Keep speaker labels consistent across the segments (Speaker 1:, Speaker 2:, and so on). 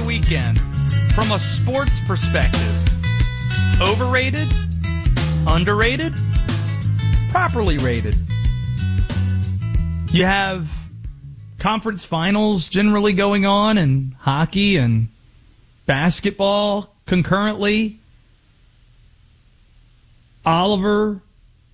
Speaker 1: weekend from a sports perspective. Overrated? Underrated? Properly rated. You have conference finals generally going on and hockey and basketball concurrently. Oliver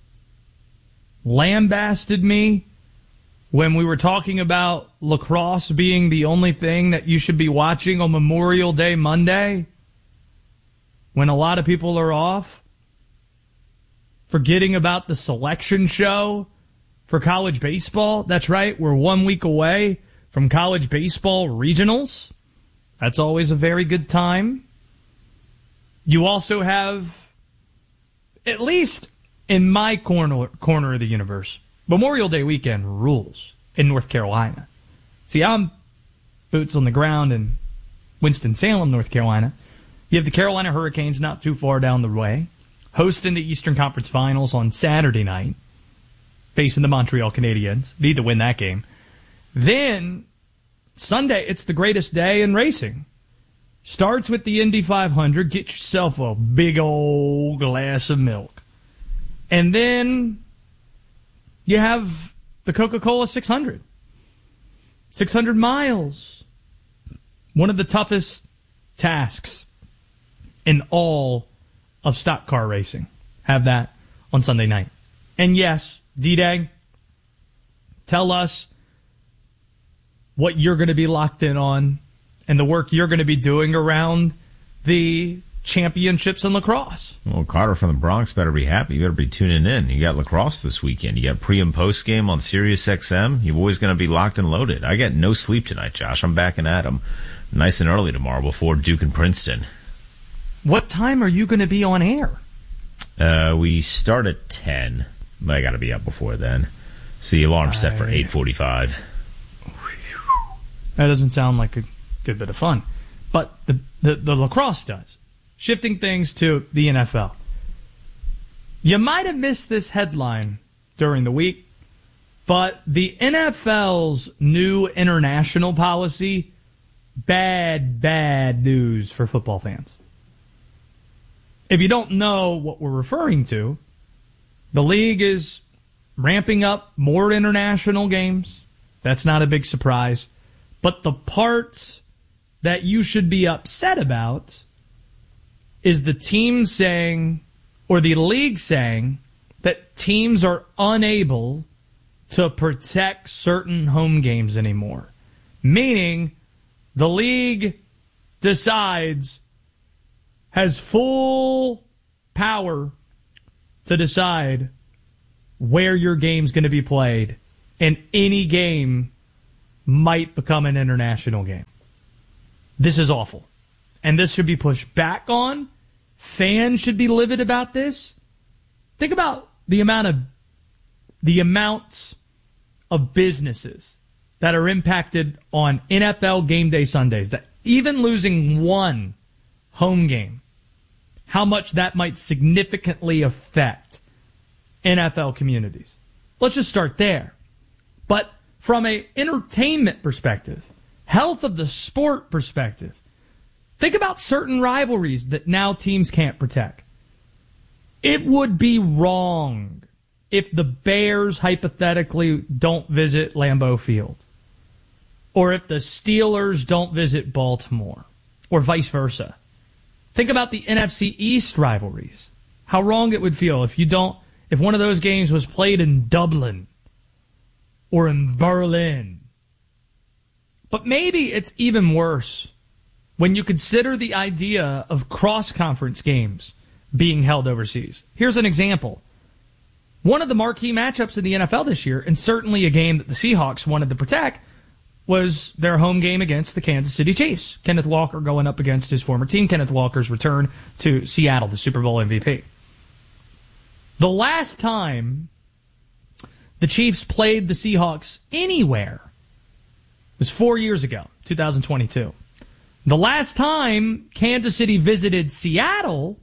Speaker 1: lambasted me when we were talking about lacrosse being the only thing that you should be watching on Memorial Day Monday when a lot of people are off, forgetting about the selection show for college baseball. That's right, we're 1 week away from college baseball regionals. That's always a very good time. You also have, at least in my corner of the universe, Memorial Day weekend rules in North Carolina. See, I'm boots on the ground in Winston-Salem, North Carolina. You have the Carolina Hurricanes not too far down the way, hosting the Eastern Conference Finals on Saturday night, facing the Montreal Canadiens. Need to win that game. Then, Sunday, it's the greatest day in racing. Starts with the Indy 500. Get yourself a big old glass of milk. And then you have the Coca-Cola 600. 600 miles. One of the toughest tasks in all of stock car racing. Have that on Sunday night. And yes, D-Day, tell us what you're going to be locked in on and the work you're going to be doing around the championships in lacrosse.
Speaker 2: Well, Carter from the Bronx better be happy. You better be tuning in. You got lacrosse this weekend. You got pre- and post-game on Sirius XM. You're always going to be locked and loaded. I got no sleep tonight, Josh. I'm backing at 'em nice and early tomorrow before Duke and Princeton.
Speaker 1: What time are you going to be on air?
Speaker 2: We start at 10, but I got to be up before then. So the alarm's set for 8:45.
Speaker 1: That doesn't sound like a good bit of fun. But the lacrosse does. Shifting things to the NFL. You might have missed this headline during the week, but the NFL's new international policy, bad news for football fans. If you don't know what we're referring to, the league is ramping up more international games. That's not a big surprise. But the parts that you should be upset about is the team saying, or the league saying, that teams are unable to protect certain home games anymore. Meaning, the league decides, has full power to decide where your game's going to be played, and any game might become an international game. This is awful. And this should be pushed back on. Fans should be livid about this. Think about the amounts of businesses that are impacted on NFL game day Sundays, that even losing one home game, how much that might significantly affect NFL communities. Let's just start there. But from an entertainment perspective, health of the sport perspective, think about certain rivalries that now teams can't protect. It would be wrong if the Bears hypothetically don't visit Lambeau Field, or if the Steelers don't visit Baltimore, or vice versa. Think about the NFC East rivalries. How wrong it would feel if one of those games was played in Dublin or in Berlin. But maybe it's even worse when you consider the idea of cross-conference games being held overseas. Here's an example. One of the marquee matchups in the NFL this year, and certainly a game that the Seahawks wanted to protect, was their home game against the Kansas City Chiefs. Kenneth Walker going up against his former team, Kenneth Walker's return to Seattle, the Super Bowl MVP. The last time the Chiefs played the Seahawks anywhere was 4 years ago, 2022. The last time Kansas City visited Seattle,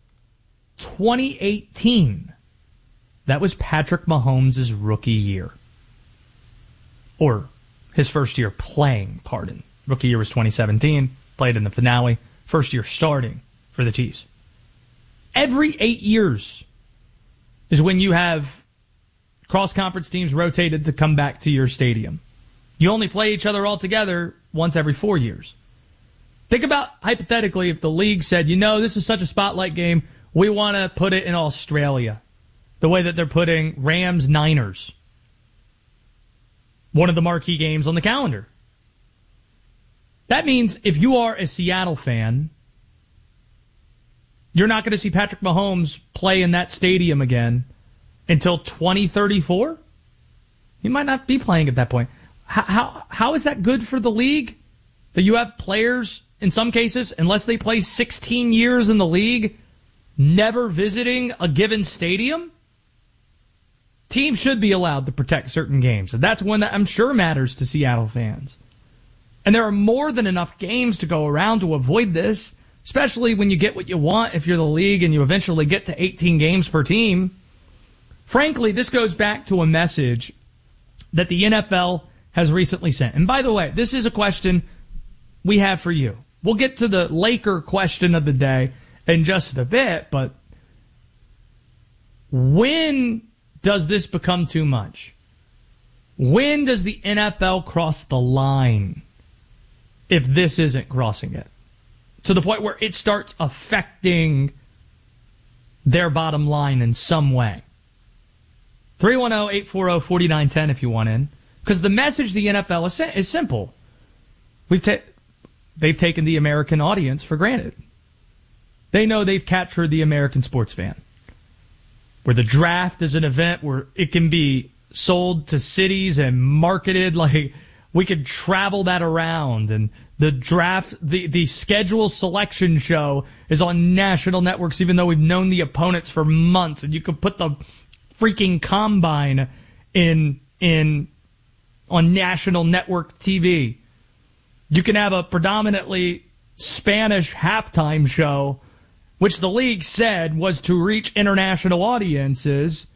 Speaker 1: 2018. That was Patrick Mahomes' rookie year. Or his first year playing, pardon. Rookie year was 2017. played in the finale, first year starting for the Chiefs. Every 8 years is when you have cross-conference teams rotated to come back to your stadium. You only play each other all together once every 4 years. Think about, hypothetically, if the league said, this is such a spotlight game, we want to put it in Australia, the way that they're putting Rams-Niners, one of the marquee games on the calendar. That means if you are a Seattle fan, you're not going to see Patrick Mahomes play in that stadium again until 2034? He might not be playing at that point. How is that good for the league? That you have players, in some cases, unless they play 16 years in the league, never visiting a given stadium? Teams should be allowed to protect certain games. And that's one that I'm sure matters to Seattle fans. And there are more than enough games to go around to avoid this, especially when you get what you want if you're the league and you eventually get to 18 games per team. Frankly, this goes back to a message that the NFL has recently sent. And by the way, this is a question we have for you. We'll get to the Laker question of the day in just a bit, but when does this become too much? When does the NFL cross the line if this isn't crossing it? To the point where it starts affecting their bottom line in some way. 310-840-4910 if you want in. Because the message the NFL is simple. They've taken the American audience for granted. They know they've captured the American sports fan. Where the draft is an event where it can be sold to cities and marketed like we could travel that around. And the draft, the schedule selection show is on national networks, even though we've known the opponents for months. And you could put the freaking combine on national network TV. You can have a predominantly Spanish halftime show, which the league said was to reach international audiences.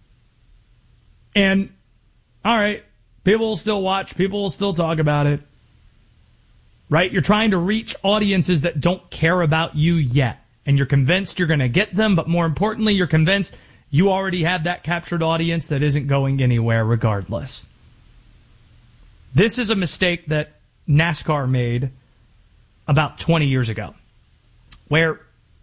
Speaker 1: And, all right, people will still watch. People will still talk about it. Right? You're trying to reach audiences that don't care about you yet. And you're convinced you're going to get them, but more importantly, you're convinced you already have that captured audience that isn't going anywhere regardless. This is a mistake that NASCAR made about 20 years ago, where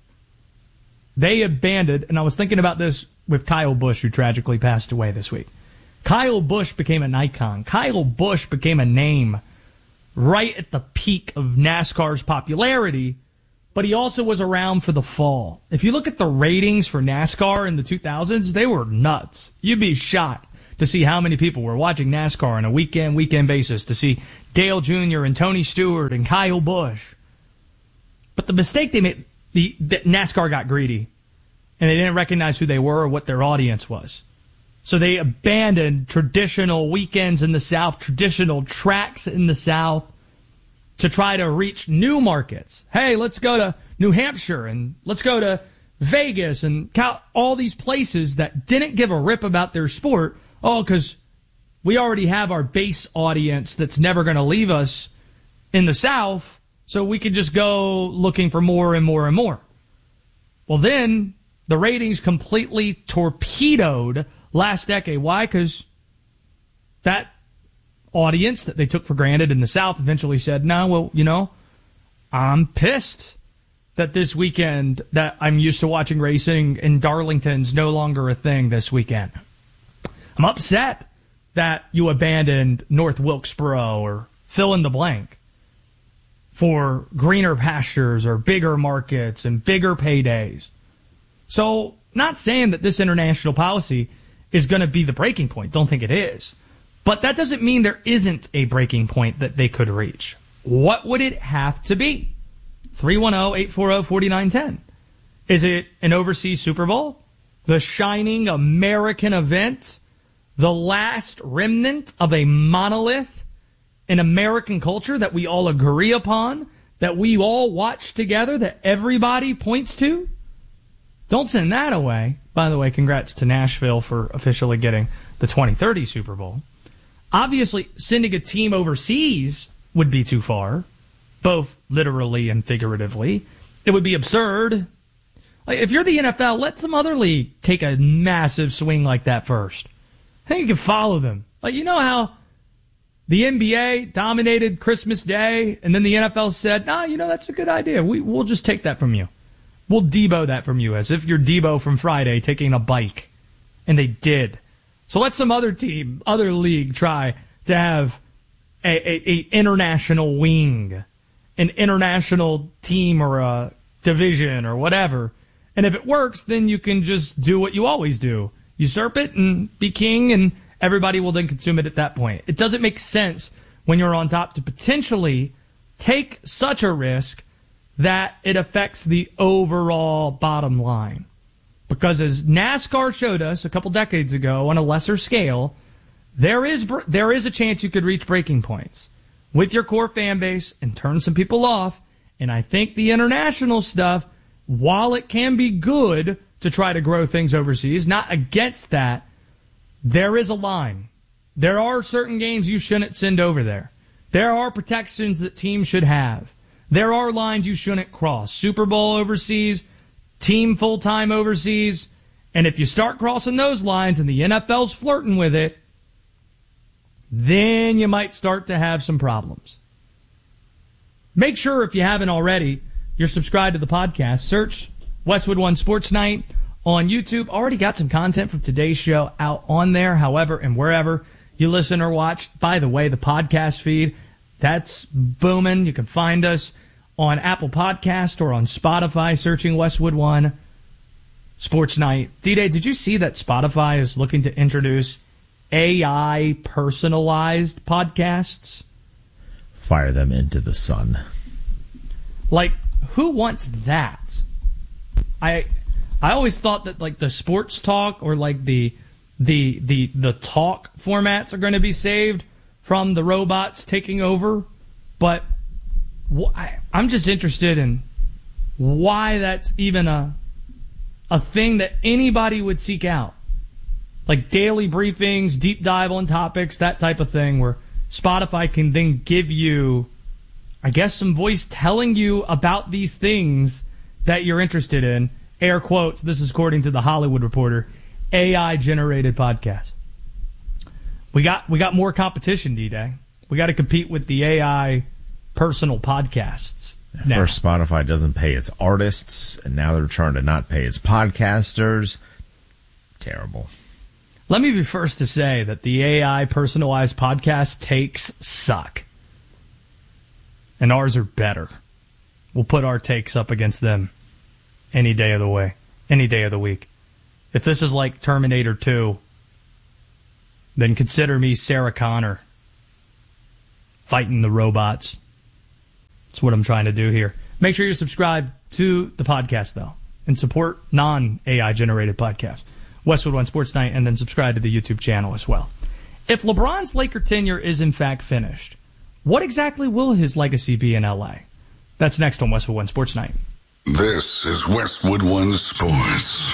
Speaker 1: they abandoned, and I was thinking about this with Kyle Busch, who tragically passed away this week. Kyle Busch became an icon. Kyle Busch became a name right at the peak of NASCAR's popularity, but he also was around for the fall. If you look at the ratings for NASCAR in the 2000s, they were nuts. You'd be shocked to see how many people were watching NASCAR on a weekend basis, to see Dale Jr. and Tony Stewart and Kyle Busch. But the mistake they made, that NASCAR got greedy, and they didn't recognize who they were or what their audience was. So they abandoned traditional weekends in the South, traditional tracks in the South, to try to reach new markets. Hey, let's go to New Hampshire, and let's go to Vegas, and all these places that didn't give a rip about their sport. Oh, because we already have our base audience that's never going to leave us in the South, so we could just go looking for more and more and more. Well, then the ratings completely torpedoed last decade. Why? Because that audience that they took for granted in the South eventually said, no, well, I'm pissed that this weekend that I'm used to watching racing in Darlington's no longer a thing this weekend. I'm upset that you abandoned North Wilkesboro or fill in the blank for greener pastures or bigger markets and bigger paydays. So, not saying that this international policy is going to be the breaking point. Don't think it is. But that doesn't mean there isn't a breaking point that they could reach. What would it have to be? 310-840-4910. Is it an overseas Super Bowl? The shining American event? The last remnant of a monolith in American culture that we all agree upon, that we all watch together, that everybody points to? Don't send that away. By the way, congrats to Nashville for officially getting the 2030 Super Bowl. Obviously, sending a team overseas would be too far. both literally and figuratively. It would be absurd. Like, if you're the NFL, let some other league take a massive swing like that first. I think you can follow them. Like, you know how the NBA dominated Christmas Day, and then the NFL said, nah, that's a good idea. We'll just take that from you. We'll Debo that from you, as if you're Debo from Friday taking a bike. And they did. So let some other team, other league try to have a international wing, an international team or a division or whatever. And if it works, then you can just do what you always do. Usurp it and be king, and everybody will then consume it at that point. It doesn't make sense when you're on top to potentially take such a risk that it affects the overall bottom line. Because as NASCAR showed us a couple decades ago on a lesser scale, there is a chance you could reach breaking points with your core fan base and turn some people off. And I think the international stuff, while it can be good to try to grow things overseas, not against that, there is a line. There are certain games you shouldn't send over there. There are protections that teams should have. There are lines you shouldn't cross. Super Bowl overseas, team full-time overseas, and if you start crossing those lines and the NFL's flirting with it, then you might start to have some problems. Make sure, if you haven't already, you're subscribed to the podcast. Search Westwood One Sports Night on YouTube. Already got some content from today's show out on there, however, and wherever you listen or watch. By the way, the podcast feed, that's booming. You can find us on Apple Podcast or on Spotify, searching Westwood One Sports Night. D-Day, did you see that Spotify is looking to introduce AI personalized podcasts?
Speaker 2: Fire them into the sun.
Speaker 1: Like, who wants that? I always thought that, like, the sports talk or like the talk formats are going to be saved from the robots taking over, but I'm just interested in why that's even a thing that anybody would seek out. Like daily briefings, deep dive on topics, that type of thing, where Spotify can then give you, I guess, some voice telling you about these things that you're interested in. Air quotes, this is according to the Hollywood Reporter, AI-generated podcast. We got more competition, D-Day. We got to compete with the AI personal podcasts.
Speaker 2: First, Spotify doesn't pay its artists, and now they're trying to not pay its podcasters. Terrible.
Speaker 1: Let me be first to say that the AI personalized podcast takes suck. And ours are better. We'll put our takes up against them any day of the week. If this is like Terminator 2, then consider me Sarah Connor fighting the robots. That's what I'm trying to do here. Make sure you're subscribed to the podcast, though, and support non-AI generated podcasts. Westwood One Sports Night, and then subscribe to the YouTube channel as well. If LeBron's Laker tenure is in fact finished, what exactly will his legacy be in LA? That's next on Westwood One Sports Night.
Speaker 3: This is Westwood One Sports.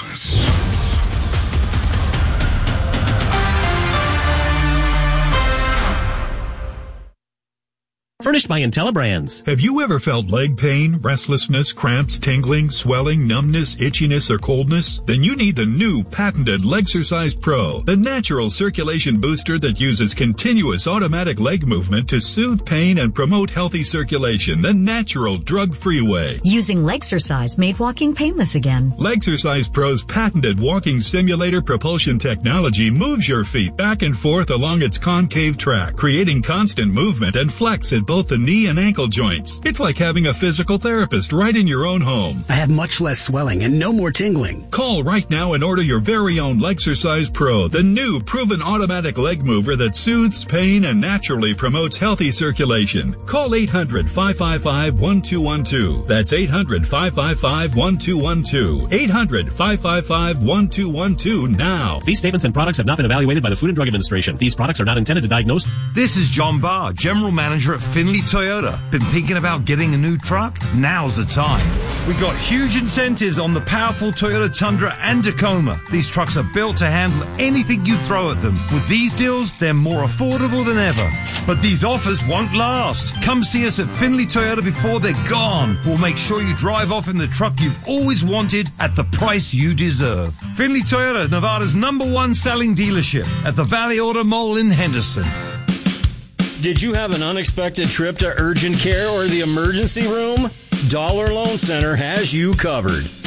Speaker 4: Furnished by IntelliBrands.
Speaker 5: Have you ever felt leg pain, restlessness, cramps, tingling, swelling, numbness, itchiness, or coldness? Then you need the new patented Legsercise Pro, the natural circulation booster that uses continuous automatic leg movement to soothe pain and promote healthy circulation the natural, drug-free way.
Speaker 6: Using Legsercise made walking painless again.
Speaker 5: Legsercise Pro's patented walking simulator propulsion technology moves your feet back and forth along its concave track, creating constant movement and flex at both the knee and ankle joints. It's like having a physical therapist right in your own home.
Speaker 7: I have much less swelling and no more tingling.
Speaker 5: Call right now and order your very own Legsercise Pro, the new proven automatic leg mover that soothes pain and naturally promotes healthy circulation. Call 800-555-1212. That's 800-555-1212. 800-555-1212 now.
Speaker 4: These statements and products have not been evaluated by the Food and Drug Administration. These products are not intended to diagnose.
Speaker 8: This is John Barr, General Manager at Finley Toyota. Been thinking about getting a new truck? Now's the time. We got huge incentives on the powerful Toyota Tundra and Tacoma. These trucks are built to handle anything you throw at them. With these deals, they're more affordable than ever. But these offers won't last. Come see us at Finley Toyota before they're gone. We'll make sure you drive off in the truck you've always wanted at the price you deserve. Finley Toyota, Nevada's #1 selling dealership at the Valley Auto Mall in Henderson.
Speaker 9: Did you have an unexpected trip to urgent care or the emergency room? Dollar Loan Center has you covered.